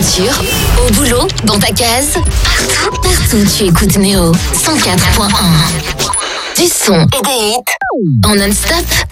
voiture, au boulot, dans ta case, partout tu écoutes Néo 104.1. Du son et des hits en non-stop.